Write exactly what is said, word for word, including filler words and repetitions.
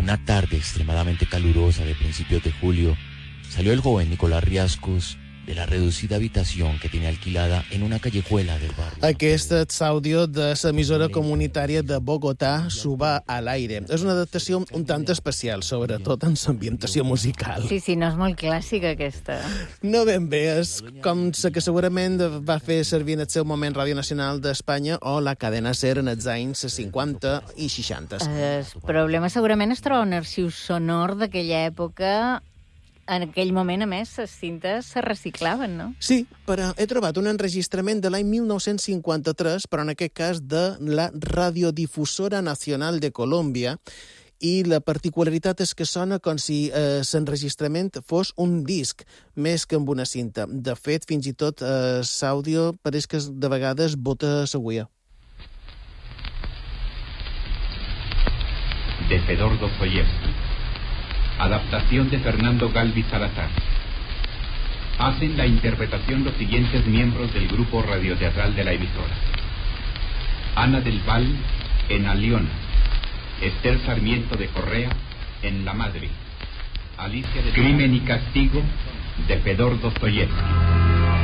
Una tarde extremadamente calurosa de principios de julio, salió el joven Nicolás Riascos de la reducida habitación que tenía alquilada en una callejuela del barrio. Aquest és l'àudio de l'emissora comunitària de Bogotà, Suba al aire. És una adaptació un tant especial, sobretot en l'ambientació musical. Sí, sí, no és molt clàssica, aquesta. No ben bé, és com la que segurament va fer servir en el seu moment Ràdio Nacional d'Espanya o la cadena SER en els anys cinquanta i seixanta. El problema segurament es troba un arxiu sonor d'aquella època. En aquell moment, a més, les cintes se reciclaven, no? Sí, però he trobat un enregistrament de l'any mil nou-cents cinquanta-tres, però en aquest cas de la Radiodifusora Nacional de Colòmbia, i la particularitat és que sona com si eh, l'enregistrament fos un disc, més que amb una cinta. De fet, fins i tot eh, l'àudio pareix que de vegades bota la guia. De Fedor Dostoyevsky. Adaptación de Fernando Galvis Salazar. Hacen la interpretación los siguientes miembros del grupo radioteatral de la emisora: Ana del Val en Aliona, Esther Sarmiento de Correa en La Madre, Alicia de Crimen y Castigo de Fedor Dostoyevsky.